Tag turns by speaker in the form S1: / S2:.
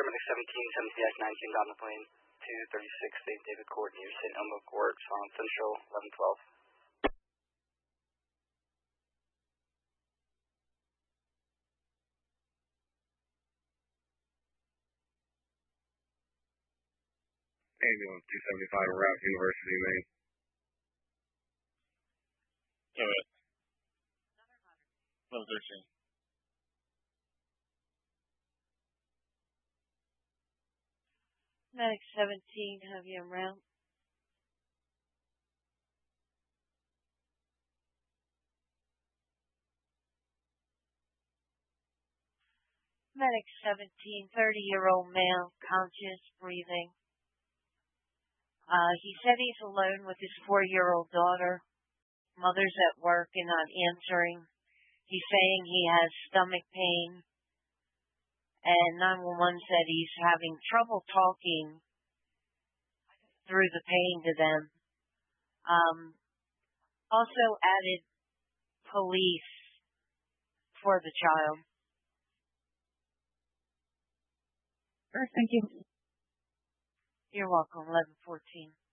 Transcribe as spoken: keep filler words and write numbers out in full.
S1: Medic seventeen, seventeen dash nineteen on the plane to thirty-six Saint David Court near Saint Elmo Court on Central eleven twelve.
S2: Ambulance two seventy-five, Route University, Maine.
S3: Go ahead. Level thirteen.
S4: Medic seventeen, have you en route? Medic seventeen, thirty-year-old male, conscious, breathing. Uh, he said he's alone with his four-year-old daughter. Mother's at work and not answering. He's saying he has stomach pain. And nine one one said he's having trouble talking through the pain to them. Um, also added police for the child.
S5: Sure, thank you.
S4: You're welcome, eleven fourteen.